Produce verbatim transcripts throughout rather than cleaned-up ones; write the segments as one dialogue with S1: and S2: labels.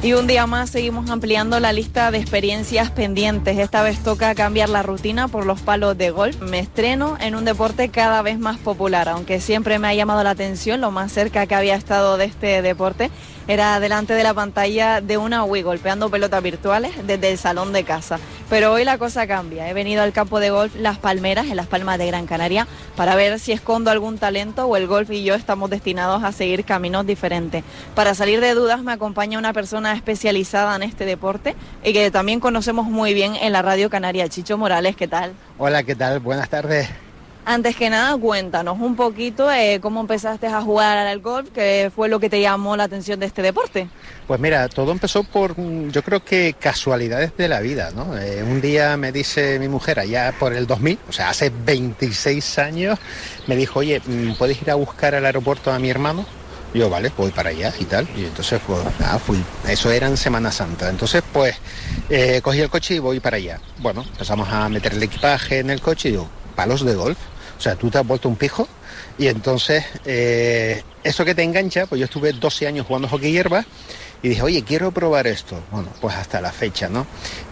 S1: Y un día más seguimos ampliando la lista de experiencias pendientes. Esta vez toca cambiar la rutina por los palos de golf. Me estreno en un deporte cada vez más popular, aunque siempre me ha llamado la atención. Lo más cerca que había estado de este deporte era delante de la pantalla de una Wii, golpeando pelotas virtuales desde el salón de casa. Pero hoy la cosa cambia. He venido al campo de golf Las Palmeras, en Las Palmas de Gran Canaria, para ver si escondo algún talento o el golf y yo estamos destinados a seguir caminos diferentes. Para salir de dudas me acompaña una persona especializada en este deporte y que también conocemos muy bien en la Radio Canaria. Chicho Morales, ¿qué tal?
S2: Hola, ¿qué tal? Buenas tardes.
S1: Antes que nada, cuéntanos un poquito eh, cómo empezaste a jugar al golf, qué fue lo que te llamó la atención de este deporte.
S2: Pues mira, todo empezó por, yo creo que casualidades de la vida, ¿no? Eh, un día me dice mi mujer, allá por el dos mil, o sea, hace veintiséis años, me dijo, oye, ¿puedes ir a buscar al aeropuerto a mi hermano? Yo, vale, voy para allá y tal. Y entonces, pues nada, fui. Eso era en Semana Santa. Entonces, pues, eh, cogí el coche y voy para allá. Bueno, empezamos a meter el equipaje en el coche y digo, palos de golf. O sea, tú te has vuelto un pijo. Y entonces, eh, eso que te engancha, pues yo estuve doce años jugando hockey hierba y dije, oye, quiero probar esto. Bueno, pues hasta la fecha, ¿no?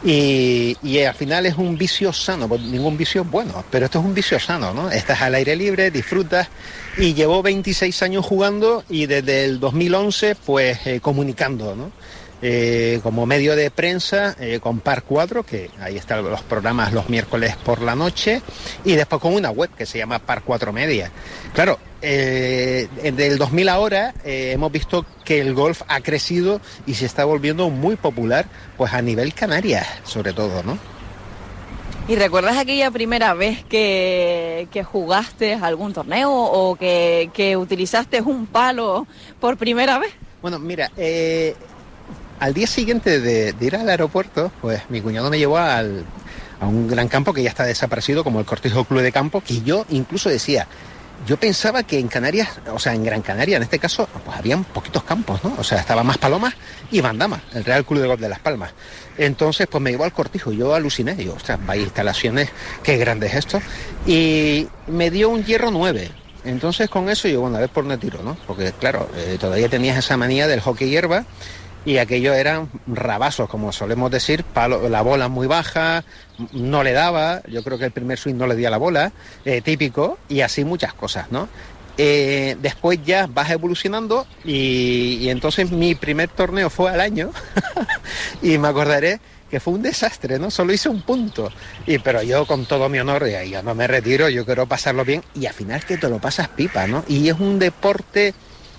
S2: Y, y al final es un vicio sano, pues ningún vicio es bueno, pero esto es un vicio sano, ¿no? Estás al aire libre, disfrutas, y llevo veintiséis años jugando y desde el dos mil once, pues, eh, comunicando, ¿no? Eh, como medio de prensa eh, con Par cuatro, que ahí están los programas los miércoles por la noche, y después con una web que se llama Par cuatro Media. Claro, eh, desde el dos mil ahora eh, hemos visto que el golf ha crecido y se está volviendo muy popular, pues a nivel Canarias, sobre todo, ¿no?
S1: ¿Y recuerdas aquella primera vez que, que jugaste algún torneo o que, que utilizaste un palo por primera vez?
S2: Bueno, mira, eh... al día siguiente de, de ir al aeropuerto, pues mi cuñado me llevó al, a un gran campo que ya está desaparecido, como el Cortijo Club de Campo, que yo incluso decía, yo pensaba que en Canarias, o sea, en Gran Canaria, en este caso, pues habían poquitos campos, ¿no? O sea, estaba Más Palomas y Bandama, el Real Club de Golf de Las Palmas. Entonces, pues me llevó al Cortijo, yo aluciné, digo, ostras, vaya instalaciones, qué grande es esto. Y me dio un hierro nueve. Entonces, con eso, yo, bueno, a ver por dónde tiro, ¿no? Porque, claro, eh, todavía tenías esa manía del hockey hierba, y aquello eran rabazos, como solemos decir, palo, la bola muy baja, no le daba, yo creo que el primer swing no le di a la bola, eh, típico, y así muchas cosas, ¿no? Eh, después ya vas evolucionando y, y entonces mi primer torneo fue al año y me acordaré que fue un desastre, ¿no? Solo hice un punto, y pero yo con todo mi honor, y yo no me retiro, yo quiero pasarlo bien, y al final es que te lo pasas pipa, ¿no? Y es un deporte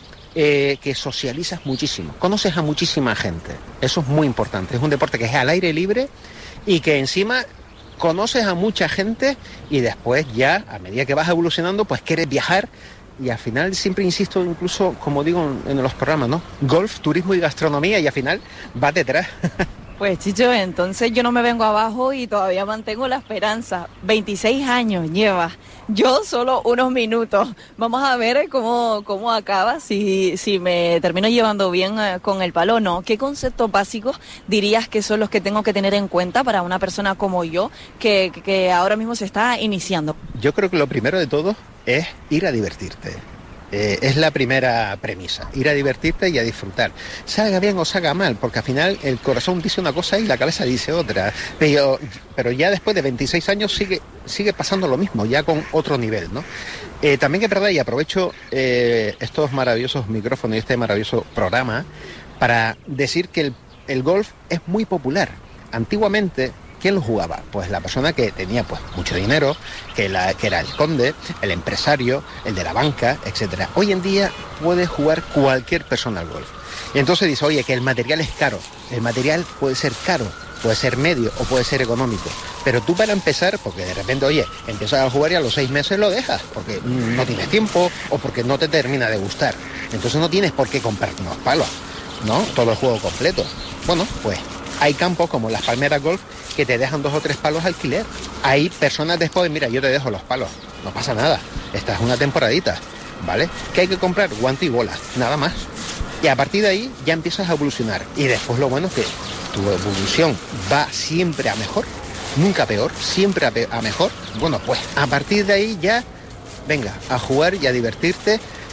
S2: Eh, que socializas muchísimo, conoces a muchísima gente, eso es muy importante, es un deporte que es al aire libre y que encima conoces a mucha gente, y después ya, a medida que vas evolucionando, pues quieres viajar, y al final siempre insisto, incluso como digo en, en los programas, ¿no? Golf, turismo y gastronomía, y al final vas detrás.
S1: Pues Chicho, entonces yo no me vengo abajo y todavía mantengo la esperanza. veintiséis años llevas, yo solo unos minutos. Vamos a ver cómo, cómo acaba, si, si me termino llevando bien eh, con el palo o no. ¿Qué conceptos básicos dirías que son los que tengo que tener en cuenta para una persona como yo que, que ahora mismo se está iniciando?
S2: Yo creo que lo primero de todo es ir a divertirte. Eh, es la primera premisa, ir a divertirte y a disfrutar, salga bien o salga mal, porque al final el corazón dice una cosa y la cabeza dice otra, pero, pero ya después de veintiséis años sigue, sigue pasando lo mismo, ya con otro nivel, ¿no? Eh, también que es verdad, y aprovecho eh, estos maravillosos micrófonos y este maravilloso programa para decir que el, el golf es muy popular. Antiguamente, ¿quién lo jugaba? Pues la persona que tenía pues mucho dinero, que, la, que era el conde, el empresario, el de la banca, etcétera. Hoy en día puede jugar cualquier persona al golf. Y entonces dice, oye, que el material es caro. El material puede ser caro, puede ser medio o puede ser económico. Pero tú para empezar, porque de repente, oye, empiezas a jugar y a los seis meses lo dejas, porque no tienes tiempo o porque no te termina de gustar. Entonces no tienes por qué comprarte unos palos, ¿no? Todo el juego completo. Bueno, pues hay campos como Las Palmeras Golf que te dejan dos o tres palos alquiler. Hay personas después, mira, yo te dejo los palos, no pasa nada, esta es una temporadita, ¿vale? ¿Qué hay que comprar? Guante y bola, nada más. Y a partir de ahí ya empiezas a evolucionar. Y después lo bueno es que tu evolución va siempre a mejor, nunca peor, siempre a, pe- a mejor. Bueno, pues a partir de ahí ya, venga, a jugar y a divertirte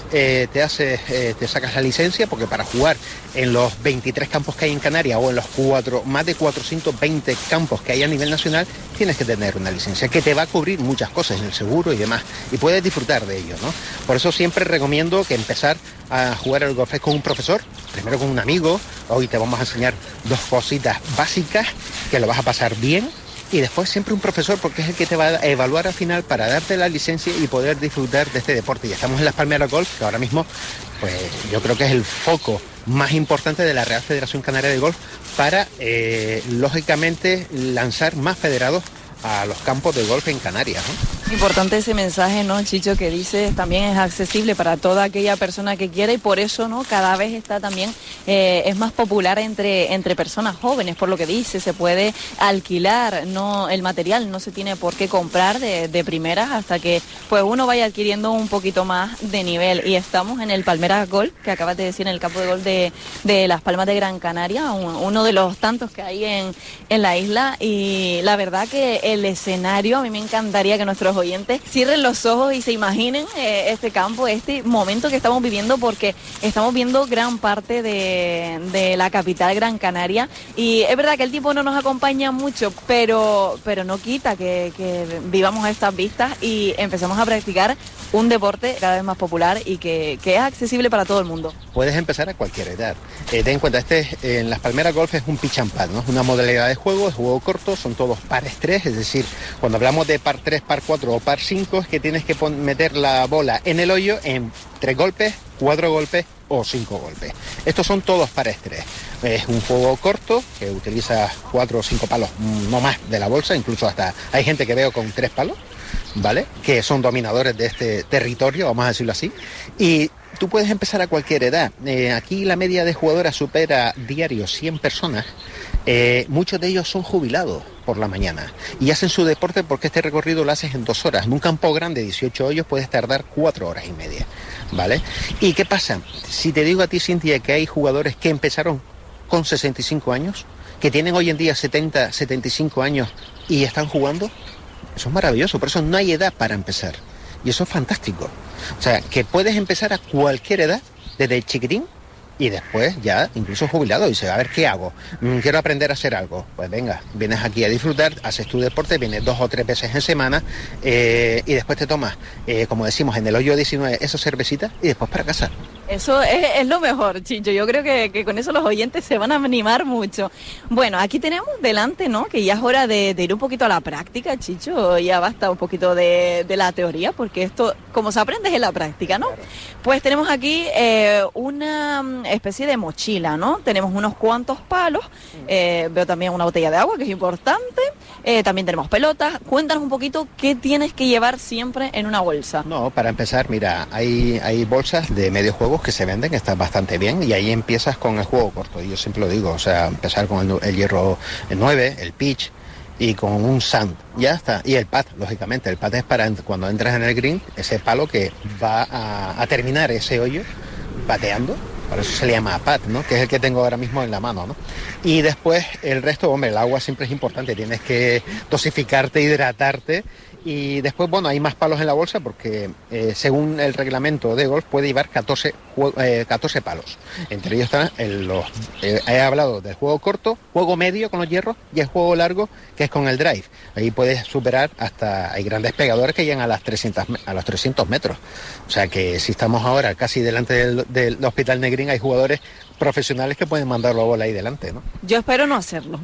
S2: eh, te haces, eh, te sacas la licencia, porque para jugar en los veintitrés campos que hay en Canarias o en los cuatro, más de cuatrocientos veinte campos que hay a nivel nacional, tienes que tener una licencia que te va a cubrir muchas cosas en el seguro y demás, y puedes disfrutar de ello, ¿no? Por eso siempre recomiendo que empezar a jugar al golf es con un profesor, primero con un amigo. Hoy te vamos a enseñar dos cositas básicas que lo vas a pasar bien, y después siempre un profesor, porque es el que te va a evaluar al final para darte la licencia y poder disfrutar de este deporte. Y estamos en Las Palmeras Golf, que ahora mismo pues yo creo que es el foco más importante de la Real Federación Canaria de Golf para, eh, lógicamente, lanzar más federados a los campos de golf en Canarias, ¿no?
S1: Importante ese mensaje, ¿no, Chicho? Que dices, también es accesible para toda aquella persona que quiera, y por eso, ¿no?, cada vez está también, eh, es más popular entre, entre personas jóvenes, por lo que dice, se puede alquilar, no, el material no se tiene por qué comprar de, de primeras hasta que pues uno vaya adquiriendo un poquito más de nivel. Y estamos en el Palmeras Golf, que acabas de decir, en el campo de golf de, de Las Palmas de Gran Canaria, un, uno de los tantos que hay en, en la isla, y la verdad que el escenario, a mí me encantaría que nuestros oyentes cierren los ojos y se imaginen eh, este campo, este momento que estamos viviendo, porque estamos viendo gran parte de, de la capital Gran Canaria, y es verdad que el tiempo no nos acompaña mucho, pero, pero no quita que, que vivamos estas vistas y empecemos a practicar un deporte cada vez más popular y que, que es accesible para todo el mundo.
S2: Puedes empezar a cualquier edad. Eh, ten en cuenta, este eh, en Las Palmeras Golf es un pitch and pad, ¿no? Es una modalidad de juego, es juego corto, son todos pares tres, es decir, cuando hablamos de par tres, par cuatro o par cinco, es que tienes que pon- meter la bola en el hoyo en tres golpes, cuatro golpes o cinco golpes. Estos son todos pares tres. Es un juego corto que utiliza cuatro o cinco palos, no más, de la bolsa, incluso hasta hay gente que veo con tres palos, ¿vale? Que son dominadores de este territorio, vamos a decirlo así. Y tú puedes empezar a cualquier edad. Eh, aquí la media de jugadoras supera diario cien personas. Eh, muchos de ellos son jubilados por la mañana y hacen su deporte porque este recorrido lo haces en dos horas. En un campo grande, dieciocho hoyos, puedes tardar cuatro horas y media, ¿vale? ¿Y qué pasa? Si te digo a ti, Cintia, que hay jugadores que empezaron con sesenta y cinco años, que tienen hoy en día setenta, setenta y cinco años y están jugando, eso es maravilloso. Por eso no hay edad para empezar. Y eso es fantástico. O sea, que puedes empezar a cualquier edad, desde chiquitín, y después ya incluso jubilado, y dice, a ver, ¿qué hago? Mm, quiero aprender a hacer algo. Pues venga, vienes aquí a disfrutar, haces tu deporte, vienes dos o tres veces en semana, eh, y después te tomas, eh, como decimos, en el hoyo diecinueve, esa cervecita, y después para casa.
S1: Eso es, es lo mejor, Chicho. Yo creo que, que con eso los oyentes se van a animar mucho. Bueno, aquí tenemos delante, ¿no?, que ya es hora de, de ir un poquito a la práctica, Chicho. Ya basta un poquito de, de la teoría, porque esto, como se aprende, es en la práctica, ¿no? Claro. Pues tenemos aquí eh, una especie de mochila, ¿no? Tenemos unos cuantos palos, eh, veo también una botella de agua, que es importante, eh, también tenemos pelotas. Cuéntanos un poquito qué tienes que llevar siempre en una bolsa.
S2: No, para empezar, mira, hay, hay bolsas de medio juego que se venden, que están bastante bien, y ahí empiezas con el juego corto. Y yo siempre lo digo, o sea, empezar con el, el hierro el nueve, el pitch, y con un sand, ya está. Y el pad, lógicamente, el pad es para cuando entras en el green, ese palo que va a, a terminar ese hoyo pateando. Por eso se le llama pad, ¿no? Que es el que tengo ahora mismo en la mano, ¿no? Y después el resto, hombre, el agua siempre es importante, tienes que dosificarte, hidratarte. Y después, bueno, hay más palos en la bolsa porque eh, según el reglamento de golf puede llevar catorce, eh, catorce palos. Entre ellos están el, los, eh, he hablado del juego corto, juego medio con los hierros y el juego largo, que es con el drive. Ahí puedes superar hasta, hay grandes pegadores que llegan a, las trescientos, a los trescientos metros. O sea que si estamos ahora casi delante del, del Hospital Negrín, hay jugadores profesionales que pueden mandar la bola ahí delante, ¿no?
S1: Yo espero no hacerlo.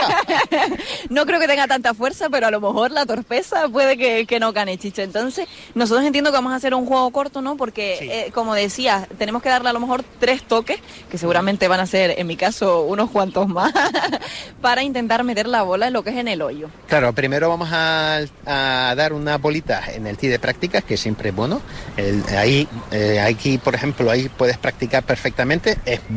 S1: No creo que tenga tanta fuerza, pero a lo mejor la torpeza puede que, que no gane, Chicho. Entonces, nosotros entiendo que vamos a hacer un juego corto, ¿no? Porque, sí. eh, como decías, tenemos que darle a lo mejor tres toques, que seguramente van a ser, en mi caso, unos cuantos más, para intentar meter la bola en lo que es en el hoyo.
S2: Claro, primero vamos a, a dar una bolita en el tee de prácticas, que siempre es bueno. El, ahí, eh, aquí, por ejemplo, ahí puedes practicar perfectamente. Es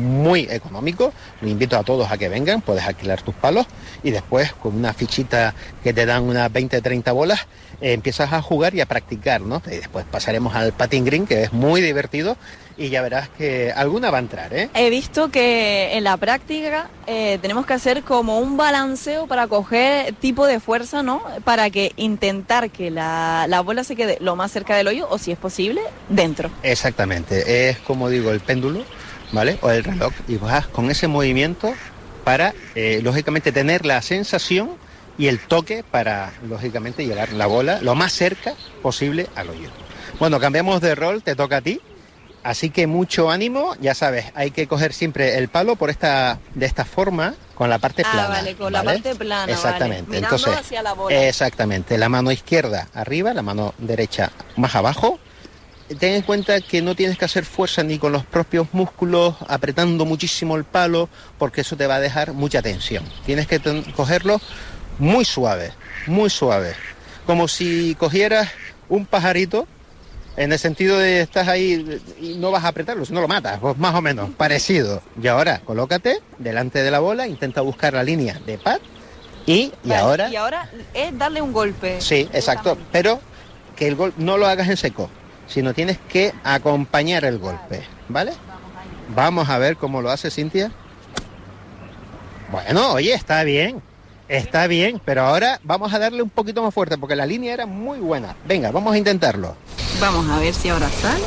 S2: muy económico. Los invito a todos a que vengan, puedes alquilar tus palos y después con una fichita que te dan unas veinte, treinta bolas, eh, empiezas a jugar y a practicar, ¿no? Y después pasaremos al patín green, que es muy divertido, y ya verás que alguna va a entrar, ¿eh?
S1: He visto que en la práctica eh, tenemos que hacer como un balanceo para coger tipo de fuerza, ¿no? Para que intentar que la, la bola se quede lo más cerca del hoyo o, si es posible, dentro.
S2: Exactamente, es como digo, el péndulo, ¿vale? O el reloj, y vas con ese movimiento para, eh, lógicamente, tener la sensación y el toque para, lógicamente, llegar la bola lo más cerca posible al hoyo. Bueno, cambiamos de rol, te toca a ti. Así que mucho ánimo, ya sabes, hay que coger siempre el palo por esta, de esta forma, con la parte plana.
S1: Ah, vale, con
S2: ¿vale?
S1: la parte plana,
S2: exactamente.
S1: Vale. Mirando
S2: Entonces,
S1: hacia la bola.
S2: Exactamente, la mano izquierda arriba, la mano derecha más abajo. Ten en cuenta que no tienes que hacer fuerza ni con los propios músculos, apretando muchísimo el palo, porque eso te va a dejar mucha tensión. Tienes que ten- cogerlo muy suave, muy suave. Como si cogieras un pajarito, en el sentido de estás ahí y no vas a apretarlo, si no lo matas, pues más o menos, parecido. Y ahora, colócate delante de la bola, intenta buscar la línea de pad y, y
S1: Vale,
S2: ahora...
S1: Y ahora es darle un golpe.
S2: Sí, exacto, pero que el gol no lo hagas en seco, sino tienes que acompañar el golpe, ¿vale? Vamos a ver cómo lo hace Cintia. Bueno, oye, está bien, está bien, pero ahora vamos a darle un poquito más fuerte porque la línea era muy buena. Venga, vamos a intentarlo.
S1: Vamos a ver si ahora sale.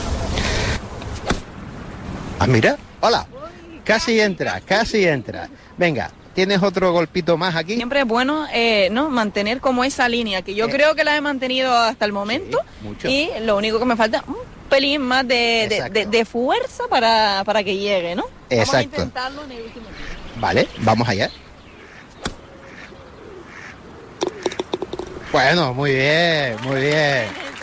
S2: Ah, mira, hola, casi entra, casi entra. Venga, ¿tienes otro golpito más aquí?
S1: Siempre es bueno eh, ¿no? mantener como esa línea, que yo
S2: Eh.
S1: creo que la he mantenido hasta el momento.
S2: Sí, mucho.
S1: Y lo único que me falta un pelín más de, de,
S2: Exacto.
S1: de- de fuerza para, para que llegue, ¿no? Vamos a
S2: Exacto.
S1: intentarlo en el último tiro.
S2: Vale, vamos allá. Bueno, muy bien, muy bien,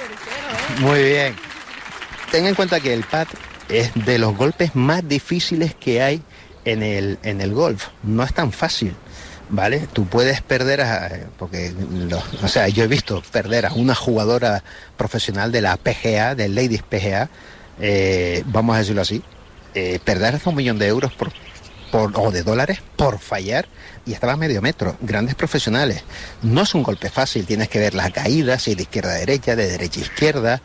S2: muy bien. Ten en cuenta que el pad es de los golpes más difíciles que hay en el, en el golf. No es tan fácil, ¿vale? Tú puedes perder a... Porque, lo- o sea, yo he visto perder a una jugadora profesional de la P G A, del Ladies P G A, eh, vamos a decirlo así, eh, perder hasta un millón de euros por, por, o de dólares por fallar, y estaba a medio metro. Grandes profesionales. No es un golpe fácil, tienes que ver las caídas, si de izquierda a derecha, de derecha a izquierda.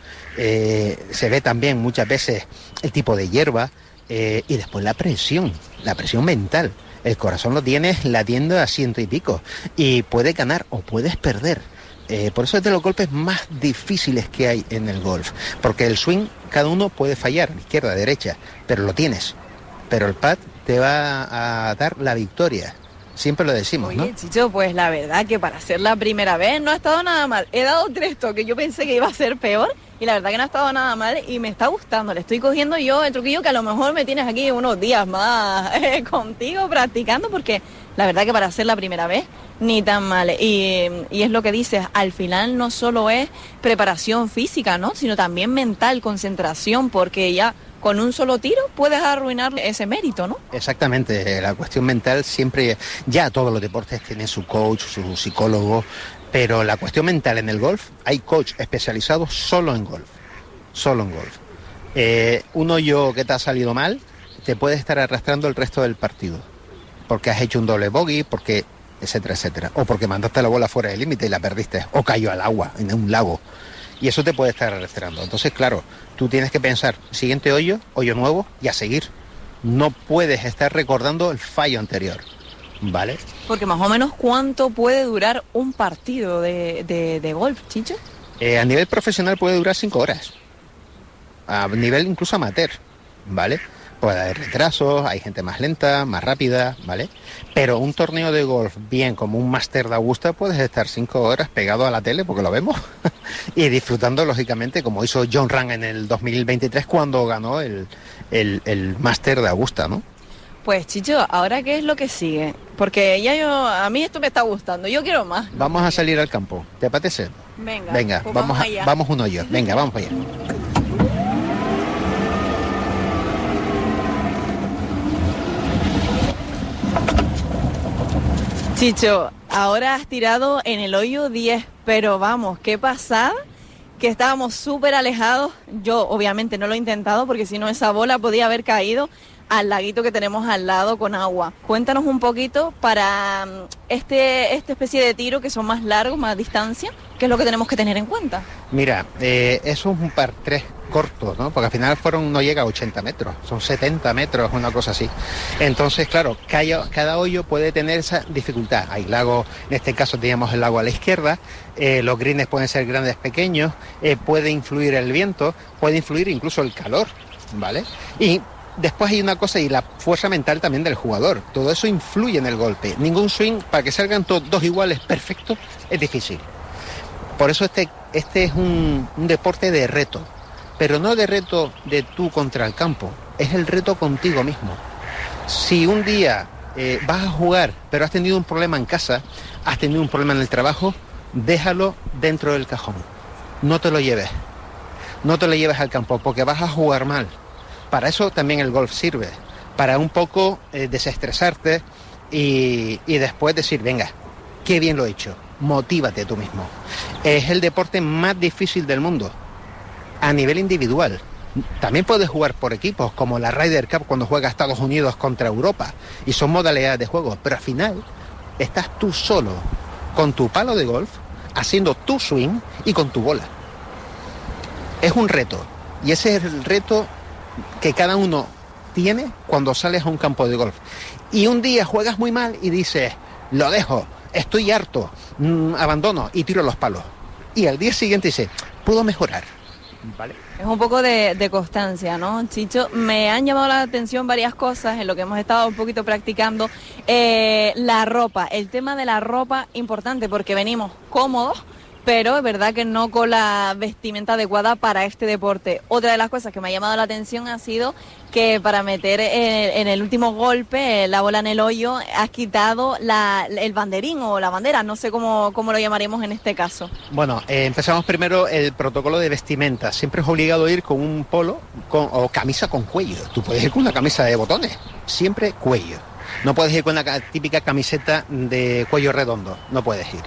S2: Eh, se ve también muchas veces el tipo de hierba, eh, y después la presión, la presión mental. El corazón lo tienes latiendo a ciento y pico y puedes ganar o puedes perder. Eh, por eso es de los golpes más difíciles que hay en el golf, porque el swing cada uno puede fallar, izquierda, derecha, pero lo tienes. Pero el pad te va a dar la victoria. Siempre lo decimos, ¿no?
S1: Oye, Chicho, pues la verdad que para ser la primera vez no ha estado nada mal. He dado tres toques, yo pensé que iba a ser peor y la verdad que no ha estado nada mal y me está gustando. Le estoy cogiendo yo el truquillo que a lo mejor me tienes aquí unos días más eh, contigo practicando, porque la verdad que para ser la primera vez ni tan mal. Y, y es lo que dices, al final no solo es preparación física, ¿no? Sino también mental, concentración, porque ya con un solo tiro puedes arruinar ese mérito, ¿no?
S2: Exactamente, la cuestión mental siempre, ya todos los deportes tienen su coach, su psicólogo, pero la cuestión mental en el golf, hay coach especializados solo en golf, solo en golf. Eh, un hoyo que te ha salido mal, te puede estar arrastrando el resto del partido, porque has hecho un doble bogey, porque etcétera, etcétera, o porque mandaste la bola fuera del límite y la perdiste, o cayó al agua, en un lago. Y eso te puede estar arrastrando. Entonces, claro, tú tienes que pensar, siguiente hoyo, hoyo nuevo, y a seguir. No puedes estar recordando el fallo anterior, ¿vale?
S1: Porque más o menos, ¿cuánto puede durar un partido de, de, de golf, Chicho?
S2: Eh, a nivel profesional puede durar cinco horas. A nivel incluso amateur, ¿vale? Puede haber retrasos, hay gente más lenta, más rápida, ¿vale? Pero un torneo de golf bien como un Máster de Augusta puedes estar cinco horas pegado a la tele, porque lo vemos, y disfrutando, lógicamente, como hizo John Ram en el dos mil veintitrés cuando ganó el, el, el Máster de Augusta, ¿no?
S1: Pues, Chicho, ¿ahora qué es lo que sigue? Porque ya yo, a mí esto me está gustando, yo quiero más.
S2: Vamos a salir al campo, ¿te apetece?
S1: Venga,
S2: Venga,
S1: pues
S2: vamos,
S1: vamos
S2: a,
S1: allá.
S2: vamos un hoyo, venga, vamos para allá.
S1: Chicho, ahora has tirado en el hoyo diez, pero vamos, qué pasada, que estábamos súper alejados. Yo obviamente no lo he intentado porque si no esa bola podía haber caído al laguito que tenemos al lado con agua. Cuéntanos un poquito para este esta especie de tiro que son más largos, más distancia, ¿qué es lo que tenemos que tener en cuenta?
S2: Mira, eh, eso es un par tres cortos, ¿no? Porque al final fueron no llega a ochenta metros, son setenta metros, una cosa así. Entonces, claro, cada, cada hoyo puede tener esa dificultad. Hay lagos, en este caso teníamos el lago a la izquierda, eh, los greens pueden ser grandes, pequeños, eh, puede influir el viento, puede influir incluso el calor, ¿vale? Y después hay una cosa y la fuerza mental también del jugador. Todo eso influye en el golpe. Ningún swing, para que salgan todos dos iguales perfectos, es difícil. Por eso este, este es un, un deporte de reto. Pero no de reto de tú contra el campo. Es el reto contigo mismo. Si un día eh, vas a jugar, pero has tenido un problema en casa, has tenido un problema en el trabajo, déjalo dentro del cajón. No te lo lleves. No te lo lleves al campo porque vas a jugar mal. Para eso también el golf sirve, para un poco eh, desestresarte y, y después decir, venga, qué bien lo he hecho, motívate tú mismo. Es el deporte más difícil del mundo, a nivel individual. También puedes jugar por equipos, como la Ryder Cup cuando juega Estados Unidos contra Europa, y son modalidades de juego, pero al final estás tú solo, con tu palo de golf, haciendo tu swing y con tu bola. Es un reto, y ese es el reto que cada uno tiene cuando sales a un campo de golf. Y un día juegas muy mal y dices, lo dejo, estoy harto, mmm, abandono y tiro los palos. Y al día siguiente dices, puedo mejorar. ¿Vale?
S1: Es un poco de, de constancia, ¿no, Chicho? Me han llamado la atención varias cosas en lo que hemos estado un poquito practicando. Eh, la ropa, el tema de la ropa, importante porque venimos cómodos, pero es verdad que no con la vestimenta adecuada para este deporte. Otra de las cosas que me ha llamado la atención ha sido que para meter en, en el último golpe la bola en el hoyo has quitado la, el banderín o la bandera, no sé cómo, cómo lo llamaremos en este caso.
S2: Bueno, eh, empezamos primero el protocolo de vestimenta. Siempre es obligado a ir con un polo con, o camisa con cuello. Tú puedes ir con una camisa de botones, siempre cuello. No puedes ir con la típica camiseta de cuello redondo, no puedes ir.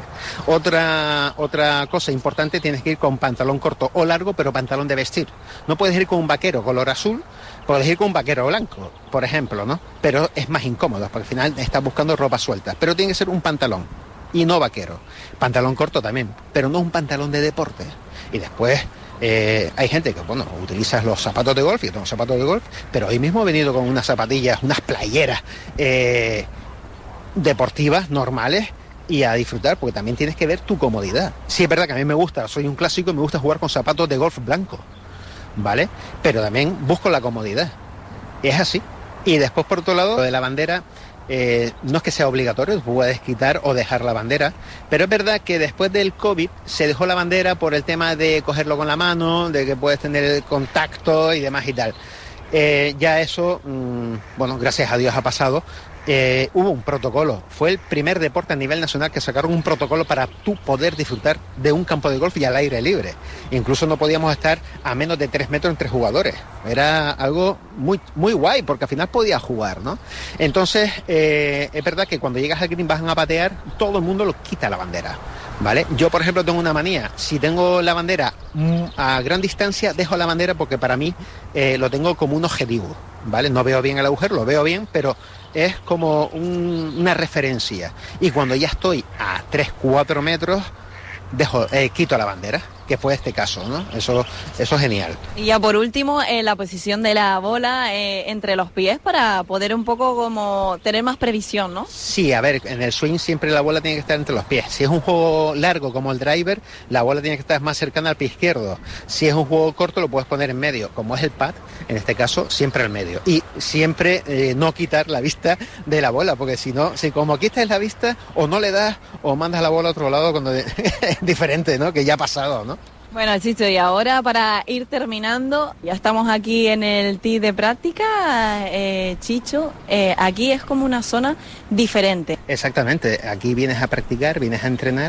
S2: Otra, otra cosa importante, tienes que ir con pantalón corto o largo, pero pantalón de vestir. No puedes ir con un vaquero color azul, puedes ir con un vaquero blanco, por ejemplo, ¿no? Pero es más incómodo, porque al final estás buscando ropa suelta. Pero tiene que ser un pantalón, y no vaquero. Pantalón corto también, pero no un pantalón de deporte. Y después... Eh, hay gente que, bueno, utilizas los zapatos de golf, yo tengo zapatos de golf, pero hoy mismo he venido con unas zapatillas, unas playeras eh, deportivas, normales, y a disfrutar, porque también tienes que ver tu comodidad. Sí, es verdad que a mí me gusta, soy un clásico y me gusta jugar con zapatos de golf blancos, ¿vale? Pero también busco la comodidad. Es así. Y después, por otro lado, lo de la bandera... Eh, no es que sea obligatorio, puedes quitar o dejar la bandera, pero es verdad que después del COVID se dejó la bandera por el tema de cogerlo con la mano, de que puedes tener el contacto y demás y tal. Eh, ya eso, mmm, bueno, gracias a Dios ha pasado. Eh, hubo un protocolo, fue el primer deporte a nivel nacional que sacaron un protocolo para tú poder disfrutar de un campo de golf y al aire libre. Incluso no podíamos estar a menos de tres metros entre jugadores. Era algo muy, muy guay, porque al final podías jugar, ¿no? Entonces, eh, es verdad que cuando llegas al green vas a patear, todo el mundo lo quita la bandera, ¿vale? Yo, por ejemplo, tengo una manía. Si tengo la bandera a gran distancia, dejo la bandera porque para mí eh, lo tengo como un objetivo, ¿vale? No veo bien el agujero, lo veo bien, pero es como un, una referencia. Y cuando ya estoy a tres, cuatro metros, dejo, eh, quito la bandera, que fue este caso, ¿no? Eso, eso es genial.
S1: Y ya por último, eh, la posición de la bola eh, entre los pies para poder un poco como tener más previsión, ¿no?
S2: Sí, a ver, en el swing siempre la bola tiene que estar entre los pies. Si es un juego largo como el driver, la bola tiene que estar más cercana al pie izquierdo. Si es un juego corto, lo puedes poner en medio. Como es el pad, en este caso, siempre al medio. Y siempre eh, no quitar la vista de la bola, porque si no, si como quitas la vista, o no le das, o mandas la bola a otro lado cuando es diferente, ¿no? Que ya ha pasado, ¿no?
S1: Bueno, Chicho, y ahora para ir terminando, ya estamos aquí en el tee de práctica, eh, Chicho, eh, aquí es como una zona diferente.
S2: Exactamente, aquí vienes a practicar, vienes a entrenar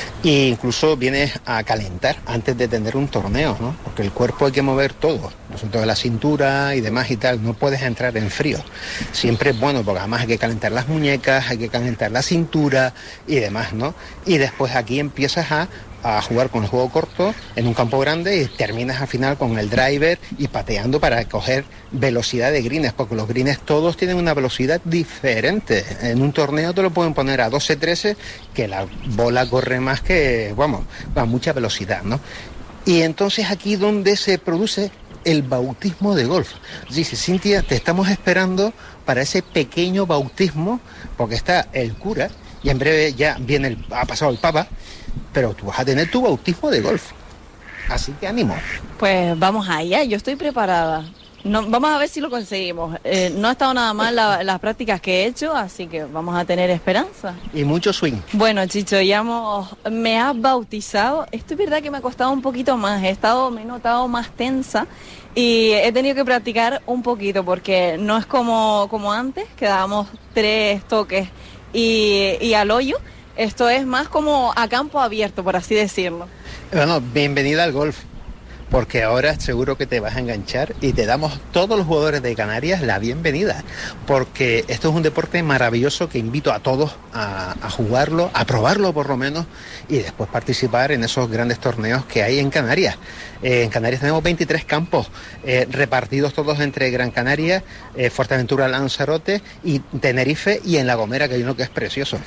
S2: e incluso vienes a calentar antes de tener un torneo, ¿no? Porque el cuerpo hay que mover todo, sobre todo la cintura y demás y tal, no puedes entrar en frío. Siempre es bueno, porque además hay que calentar las muñecas, hay que calentar la cintura y demás, ¿no? Y después aquí empiezas a a jugar con el juego corto en un campo grande y terminas al final con el driver y pateando para coger velocidad de greens, porque los greens todos tienen una velocidad diferente. En un torneo te lo pueden poner a doce trece, que la bola corre más que, vamos, a mucha velocidad, ¿no? Y entonces aquí donde se produce el bautismo de golf. Dice, Cintia, te estamos esperando para ese pequeño bautismo, porque está el cura y en breve ya viene el, ha pasado el papa, pero tú vas a tener tu bautismo de golf. Así que ánimo.
S1: Pues vamos allá, yo estoy preparada. No, vamos a ver si lo conseguimos. Eh, no ha estado nada mal la, las prácticas que he hecho, así que vamos a tener esperanza.
S2: Y mucho swing.
S1: Bueno, Chicho, ya hemos, me has bautizado. Esto es verdad que me ha costado un poquito más. He estado, me he notado más tensa y he tenido que practicar un poquito porque no es como, como antes, que dábamos tres toques y, y al hoyo. Esto es más como a campo abierto, por así decirlo.
S2: Bueno, bienvenida al golf, porque ahora seguro que te vas a enganchar y te damos todos los jugadores de Canarias la bienvenida, porque esto es un deporte maravilloso que invito a todos a, a jugarlo, a probarlo por lo menos, y después participar en esos grandes torneos que hay en Canarias. Eh, en Canarias tenemos veintitrés campos eh, repartidos todos entre Gran Canaria, eh, Fuerteventura, Lanzarote y Tenerife, y en La Gomera, que hay uno que es precioso.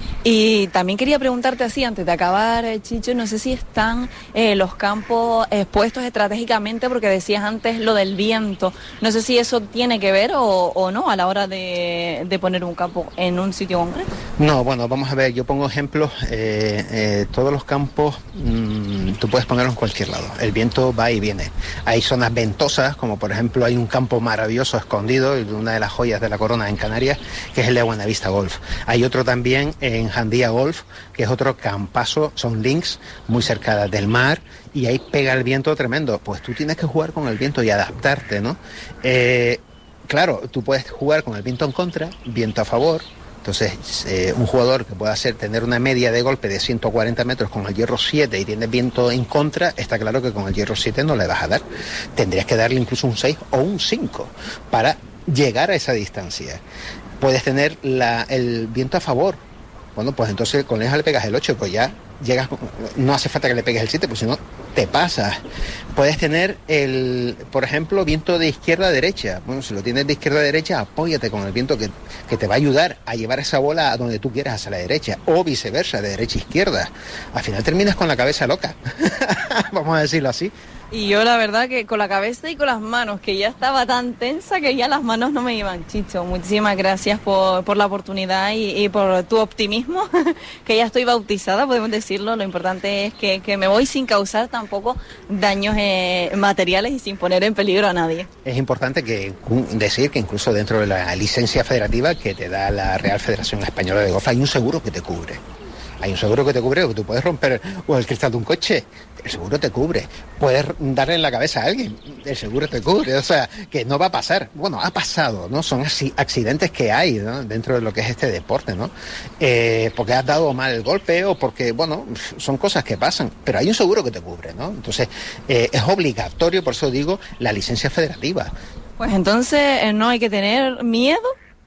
S1: Y también quería preguntarte así, antes de acabar, eh, Chicho, no sé si están eh, los campos expuestos estratégicamente, porque decías antes lo del viento. No sé si eso tiene que ver o, o no a la hora de, de poner un campo en un sitio concreto.
S2: No, bueno, vamos a ver, yo pongo ejemplos. Eh, eh, todos los campos mmm, tú puedes ponerlos en cualquier lado. El viento va y viene. Hay zonas ventosas, como por ejemplo hay un campo maravilloso escondido, una de las joyas de la corona en Canarias, que es el de Buenavista Golf. Hay otro también en Jandía Golf, que es otro campazo, son links muy cerca del mar y ahí pega el viento tremendo. Pues tú tienes que jugar con el viento y adaptarte, ¿no? Eh, claro, tú puedes jugar con el viento en contra, viento a favor. Entonces, eh, un jugador que pueda hacer tener una media de golpe de ciento cuarenta metros con el hierro siete y tiene viento en contra, está claro que con el hierro siete no le vas a dar. Tendrías que darle incluso un seis o un cinco para llegar a esa distancia. Puedes tener la, el viento a favor. Bueno, pues entonces con esa le pegas el ocho, pues ya llegas, no hace falta que le pegues el siete, pues si no, te pasas. Puedes tener, el, por ejemplo, viento de izquierda a derecha. Bueno, si lo tienes de izquierda a derecha, apóyate con el viento que, que te va a ayudar a llevar esa bola a donde tú quieras, hacia la derecha, o viceversa, de derecha a izquierda. Al final terminas con la cabeza loca, vamos a decirlo así.
S1: Y yo la verdad que con la cabeza y con las manos, que ya estaba tan tensa que ya las manos no me iban. Chicho, muchísimas gracias por, por la oportunidad y, y por tu optimismo, que ya estoy bautizada, podemos decirlo. Lo importante es que, que me voy sin causar tampoco daños eh, materiales y sin poner en peligro a nadie.
S2: Es importante que decir que incluso dentro de la licencia federativa que te da la Real Federación Española de Golf hay un seguro que te cubre. Hay un seguro que te cubre, que tú puedes romper o el cristal de un coche, el seguro te cubre. Puedes darle en la cabeza a alguien, el seguro te cubre. O sea, que no va a pasar. Bueno, ha pasado, ¿no? Son accidentes que hay, ¿no?, dentro de lo que es este deporte, ¿no? Eh, porque has dado mal el golpe o porque, bueno, son cosas que pasan. Pero hay un seguro que te cubre, ¿no? Entonces, eh, es obligatorio, por eso digo, la licencia federativa.
S1: Pues entonces eh, no hay que tener miedo.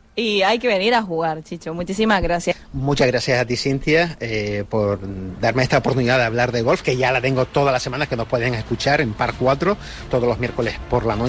S1: Y hay que venir a jugar, Chicho. Muchísimas gracias.
S2: Muchas gracias a ti, Cintia, eh, por darme esta oportunidad de hablar de golf, que ya la tengo todas las semanas, que nos pueden escuchar en Par cuatro, todos los miércoles por la noche.